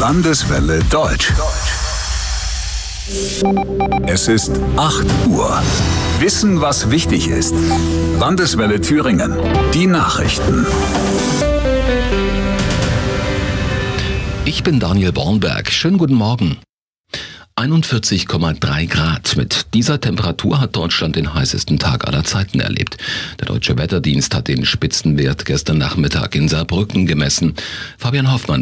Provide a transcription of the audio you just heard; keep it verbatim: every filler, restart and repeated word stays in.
Landeswelle Deutsch. Es ist acht Uhr. Wissen, was wichtig ist. Landeswelle Thüringen. Die Nachrichten. Ich bin Daniel Bornberg. Schönen guten Morgen. einundvierzig Komma drei Grad. Mit dieser Temperatur hat Deutschland den heißesten Tag aller Zeiten erlebt. Der Deutsche Wetterdienst hat den Spitzenwert gestern Nachmittag in Saarbrücken gemessen. Fabian Hoffmann